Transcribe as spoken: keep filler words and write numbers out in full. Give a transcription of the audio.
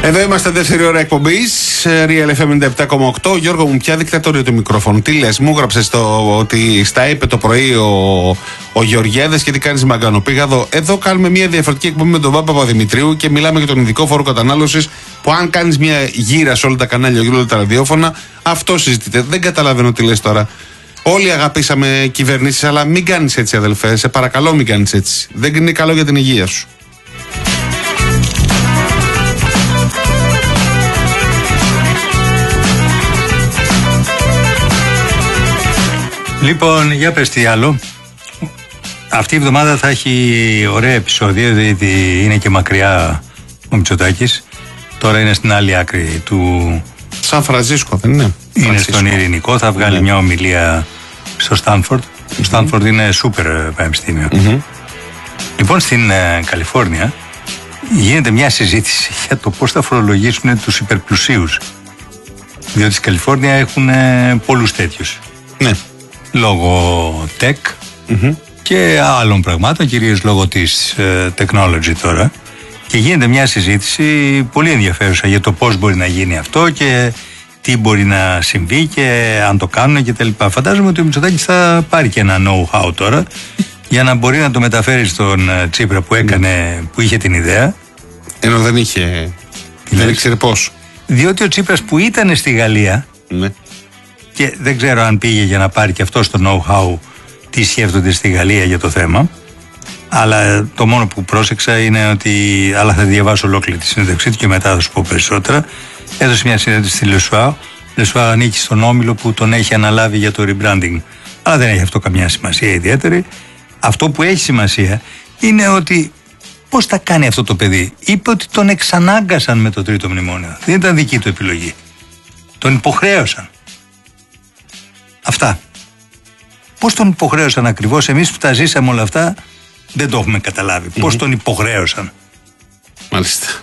Εδώ είμαστε δεύτερη ώρα εκπομπής Real εφ εμ ενενήντα επτά κόμμα οκτώ. Γιώργο μου, ποια δικτατορία του μικρόφωνου? Τι λες, μου έγραψες το, ότι στα είπε το πρωί ο, ο Γεωργιάδες και τι κάνεις μαγκάνο. Πήγα εδώ. Εδώ κάνουμε μια διαφορετική εκπομπή με τον Πάπα Παπαδημητρίου και μιλάμε για τον ειδικό φόρο κατανάλωσης που αν κάνεις μια γύρα σε όλα τα κανάλια και όλα τα ραδιόφωνα, αυτό συζητείτε. Δεν καταλαβαίνω τι λες τώρα. Όλοι αγαπήσαμε κυβερνήσεις, αλλά μην κάνεις έτσι, αδελφέ. Σε παρακαλώ, μην κάνεις έτσι. Δεν είναι καλό για την υγεία σου. Λοιπόν, για πες τι άλλο. Αυτή η εβδομάδα θα έχει ωραία επεισόδια, διότι είναι και μακριά ο Μητσοτάκης. Τώρα είναι στην άλλη άκρη του... Σαν Φρανσίσκο, δεν είναι? Είναι Φρανσίσκο. Στον Ειρηνικό, θα βγάλει Ναι. μια ομιλία στο Στάνφορντ. Mm-hmm. Το Στάνφορντ είναι σούπερ πανεπιστήμιο. Mm-hmm. Λοιπόν, στην ε, Καλιφόρνια γίνεται μια συζήτηση για το πώς θα φορολογήσουν τους υπερπλουσίους. Διότι στην Καλιφόρνια έχουν ε, πολλούς τέτοιους. Ναι. Λόγω tech Mm-hmm. και άλλων πραγμάτων, κυρίως λόγω της ε, technology τώρα. Και γίνεται μια συζήτηση πολύ ενδιαφέρουσα για το πώς μπορεί να γίνει αυτό και τι μπορεί να συμβεί και αν το κάνουν και τα λοιπά. Φαντάζομαι ότι ο Μητσοτάκης θα πάρει και ένα know-how τώρα για να μπορεί να το μεταφέρει στον Τσίπρα που έκανε, που είχε την ιδέα. Ενώ δεν είχε, δεν ήξερε πώς. Διότι ο Τσίπρας που ήταν στη Γαλλία, Ναι. και δεν ξέρω αν πήγε για να πάρει και αυτό το know-how τι σκέφτονται στη Γαλλία για το θέμα, αλλά το μόνο που πρόσεξα είναι ότι, αλλά θα διαβάσω ολόκληρη τη συνέντευξή του και μετά θα σου πω περισσότερα. Έδωσε μια συνέντευξη στη Λεσουά. Λεσουά ανήκει στον όμιλο που τον έχει αναλάβει για το rebranding, αλλά δεν έχει αυτό καμιά σημασία ιδιαίτερη. Αυτό που έχει σημασία είναι ότι πώς θα κάνει αυτό το παιδί. Είπε ότι τον εξανάγκασαν με το τρίτο μνημόνιο. Δεν ήταν δική του επιλογή. Τον υποχρέωσαν. Αυτά. Πώς τον υποχρέωσαν ακριβώς? Εμείς που τα ζήσαμε όλα αυτά δεν το έχουμε καταλάβει. Mm-hmm. Πώς τον υποχρέωσαν? Μάλιστα.